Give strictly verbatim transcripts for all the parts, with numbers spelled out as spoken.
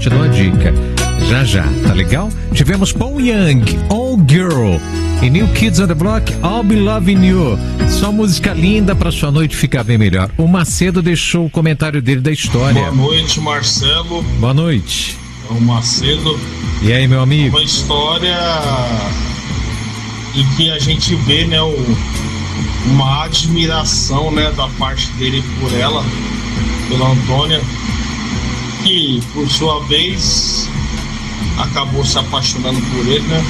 te dou a dica. Já já, tá legal? Tivemos Paul Young, All Girl, e New Kids on the Block, I'll Be Loving You. Só música linda pra sua noite ficar bem melhor. O Macedo deixou o comentário dele da história. Boa noite, Marcelo. Boa noite. É o Macedo. E aí, meu amigo? Uma história em que a gente vê, né, o, uma admiração, né, da parte dele por ela, pela Antônia, que por sua vez acabou se apaixonando por ele, né?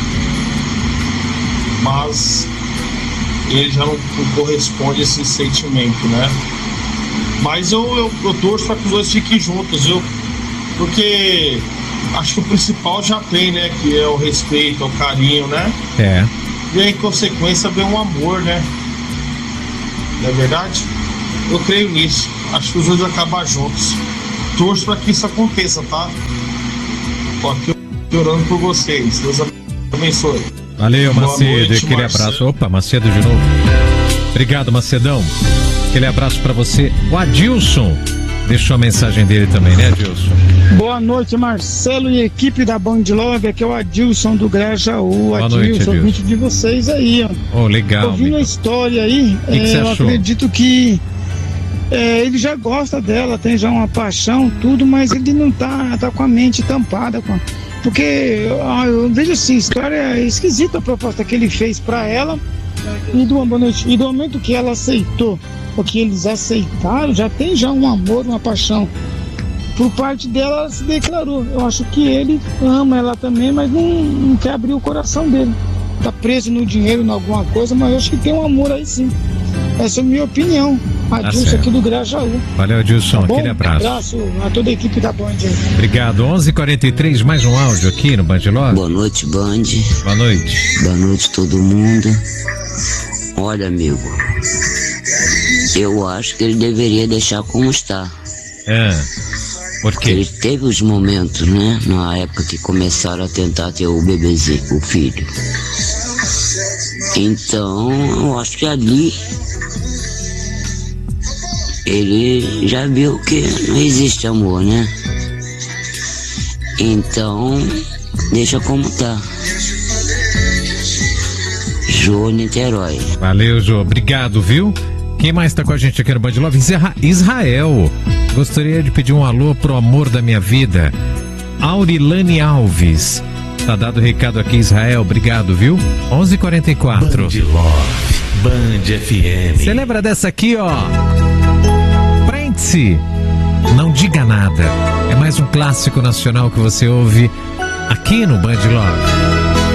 Mas ele já não, não corresponde a esse sentimento, né? Mas eu, eu, eu torço para que os dois fiquem juntos, viu? Porque acho que o principal já tem, né? Que é o respeito, o carinho, né? É. E aí, em consequência, vem um amor, né? Não é verdade? Eu creio nisso. Acho que os dois acabam juntos. Torço para que isso aconteça, tá? Ó, aqui eu orando por vocês. Deus abençoe. Valeu, Boa Macedo. noite, Aquele Marcelo. abraço. Opa, Macedo de novo. Obrigado, Macedão. Aquele abraço pra você. O Adilson deixou a mensagem dele também, né, Adilson? Boa noite, Marcelo e equipe da Band Log. Aqui é o Adilson do Grajaú. Boa Adilson, noite, Adilson. ouvinte de vocês aí, ó. Oh, legal. Ouvindo a amigo. história aí, Que que é, você eu achou? acredito que é, ele já gosta dela, tem já uma paixão, tudo, mas ele não tá, tá com a mente tampada. Com a... Porque ó, eu vejo assim, história é esquisita a proposta que ele fez pra ela. E do, boa noite, e do momento que ela aceitou, ou que eles aceitaram, já tem já um amor, uma paixão. Por parte dela, ela se declarou. Eu acho que ele ama ela também, mas não, não quer abrir o coração dele. Tá preso no dinheiro, em alguma coisa, mas eu acho que tem um amor aí sim. Essa é a minha opinião. Adilson certo. aqui do Grajaú. Valeu, Adilson. Tá bom? Aquele abraço. abraço a toda a equipe da Band aí. Obrigado. onze e quarenta e três, mais um áudio aqui no Band Log. Boa noite, Band. Boa noite. Boa noite, todo mundo. Olha, amigo, eu acho que ele deveria deixar como está. É. Por Porque ele quê? teve os momentos, né? Na época que começaram a tentar ter o bebezinho, o filho. Então, eu acho que ali ele já viu que não existe amor, né? Então, deixa como tá. Jô, Niterói. Valeu, Jô. Obrigado, viu? Quem mais tá com a gente aqui no Band Love? Isra- Israel. Gostaria de pedir um alô pro amor da minha vida. Aurilane Alves. Tá dado o recado aqui, Israel. Obrigado, viu? onze e quarenta e quatro. Band Love, Band F M. Você lembra dessa aqui, ó? Prende-se. Não diga nada. É mais um clássico nacional que você ouve aqui no Band Love.